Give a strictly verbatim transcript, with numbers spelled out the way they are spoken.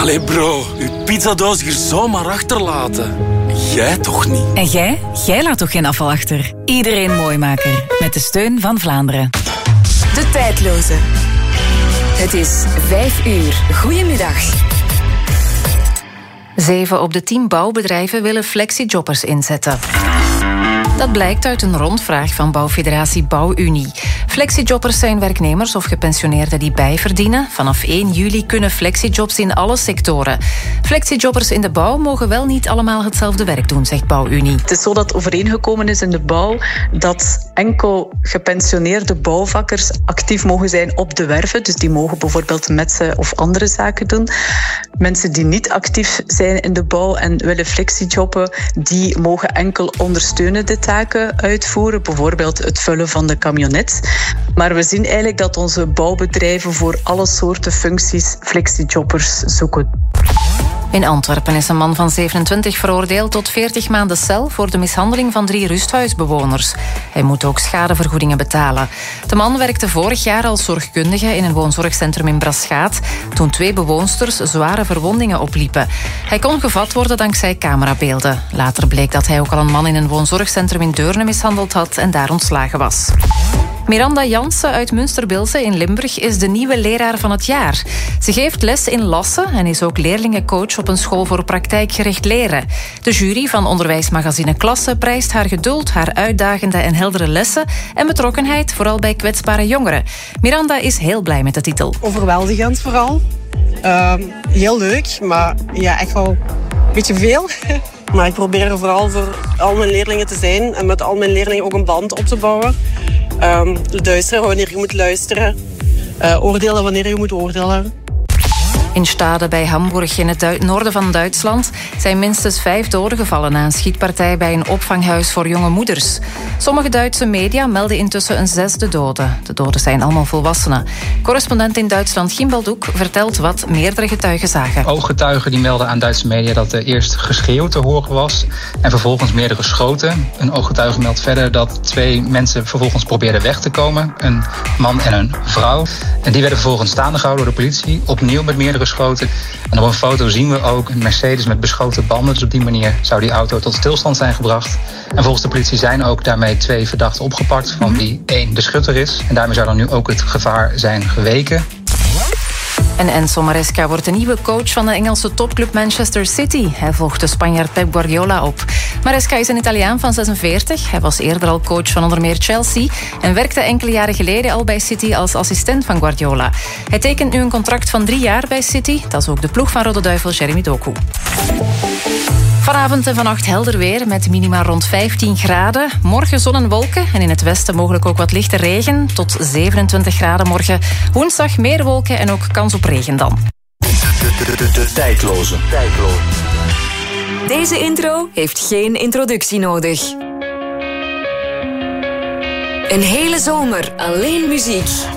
Allee bro, uw pizzadoos hier zomaar achterlaten. Jij toch niet? En jij? Jij laat toch geen afval achter? Iedereen Mooimaker. Met de steun van Vlaanderen. De Tijdloze. Het is vijf uur. Goedemiddag. Zeven op de tien bouwbedrijven willen flexijobbers inzetten. Dat blijkt uit een rondvraag van bouwfederatie BouwUnie. Flexijobbers zijn werknemers of gepensioneerden die bijverdienen. Vanaf één juli kunnen flexijobs in alle sectoren. Flexijobbers in de bouw mogen wel niet allemaal hetzelfde werk doen, zegt BouwUnie. Het is zo dat overeengekomen is in de bouw dat enkel gepensioneerde bouwvakkers actief mogen zijn op de werven. Dus die mogen bijvoorbeeld metsen of andere zaken doen. Mensen die niet actief zijn in de bouw en willen flexijobben, die mogen enkel ondersteunende taken uitvoeren. Bijvoorbeeld het vullen van de camionet. Maar we zien eigenlijk dat onze bouwbedrijven voor alle soorten functies flexijobbers zoeken. In Antwerpen is een man van zevenentwintig veroordeeld tot veertig maanden cel voor de mishandeling van drie rusthuisbewoners. Hij moet ook schadevergoedingen betalen. De man werkte vorig jaar als zorgkundige in een woonzorgcentrum in Braschaat, toen twee bewoonsters zware verwondingen opliepen. Hij kon gevat worden dankzij camerabeelden. Later bleek dat hij ook al een man in een woonzorgcentrum in Deurne mishandeld had en daar ontslagen was. Miranda Jansen uit Münsterbilze in Limburg is de nieuwe leraar van het jaar. Ze geeft les in Lassen en is ook leerlingencoach op een school voor praktijkgericht leren. De jury van onderwijsmagazine Klasse prijst haar geduld, haar uitdagende en heldere lessen en betrokkenheid, vooral bij kwetsbare jongeren. Miranda is heel blij met de titel. Overweldigend vooral. Uh, heel leuk, maar ja, echt wel een beetje veel. Maar ik probeer er vooral voor al mijn leerlingen te zijn en met al mijn leerlingen ook een band op te bouwen. Um, luisteren wanneer je moet luisteren. Uh, oordelen wanneer je moet oordelen. In Stade bij Hamburg in het Du- noorden van Duitsland zijn minstens vijf doden gevallen na een schietpartij bij een opvanghuis voor jonge moeders. Sommige Duitse media melden intussen een zesde dode. De doden zijn allemaal volwassenen. Correspondent in Duitsland Gim Baldoek vertelt wat meerdere getuigen zagen. Ooggetuigen die melden aan Duitse media dat er eerst geschreeuw te horen was en vervolgens meerdere schoten. Een ooggetuige meldt verder dat twee mensen vervolgens probeerden weg te komen. Een man en een vrouw. En die werden vervolgens staande gehouden door de politie. Opnieuw met meerdere geschoten. En op een foto zien we ook een Mercedes met beschoten banden. Dus op die manier zou die auto tot stilstand zijn gebracht. En volgens de politie zijn ook daarmee twee verdachten opgepakt, van wie één de schutter is. En daarmee zou dan nu ook het gevaar zijn geweken. En Enzo Maresca wordt de nieuwe coach van de Engelse topclub Manchester City. Hij volgt de Spanjaard Pep Guardiola op. Maresca is een Italiaan van zesenveertig. Hij was eerder al coach van onder meer Chelsea en werkte enkele jaren geleden al bij City als assistent van Guardiola. Hij tekent nu een contract van drie jaar bij City. Dat is ook de ploeg van Rode Duivel Jeremy Doku. Vanavond en vannacht helder weer met minima rond vijftien graden. Morgen zon en wolken en in het westen mogelijk ook wat lichte regen. Tot zevenentwintig graden morgen. Woensdag meer wolken en ook kans op regen dan. De, de, de, de tijdloze. tijdloze. Deze intro heeft geen introductie nodig. Een hele zomer alleen muziek.